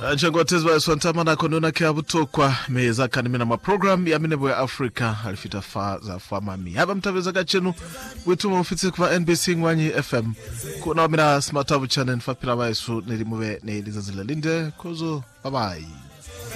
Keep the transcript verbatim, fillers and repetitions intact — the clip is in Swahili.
Njengotezwa swantama na konuna kia butokwa meza kanimina ma program ya minebo ya Afrika alifita fa za famami. Haba mtaveza kachenu wituma mfitsi kwa N B C Ngwanyi F M. Kuna wamina smatabu channel fapila waisu nilimuwe ne ilizazila linde. Kozo, bye bye.